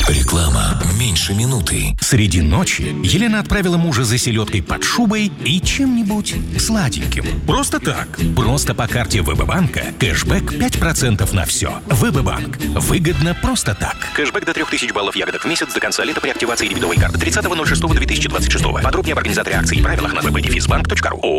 Реклама меньше минуты. Среди ночи Елена отправила мужа за селедкой под шубой и чем-нибудь сладеньким. Просто так. Просто по карте ВБ-банка кэшбэк 5% на все. ВБ-банк. Выгодно просто так. Кэшбэк до 3000 баллов ягодок в месяц до конца лета при активации дебетовой карты 30.06.2026. Подробнее об организаторе акции и правилах на www.benefisbank.ru.